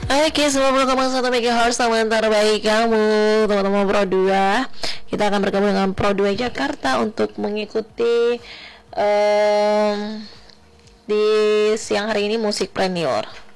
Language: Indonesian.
Oke, 90,1 MHz teman terbaik kamu, teman-teman Pro 2. Kita akan bergabung dengan Pro 2 Jakarta untuk mengikuti di siang hari ini musik Premier.